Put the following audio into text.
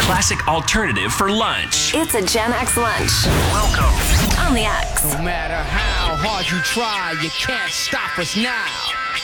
classic alternative for lunch. It's a Gen X lunch Welcome. on the X. No matter how hard you try, you can't stop us now.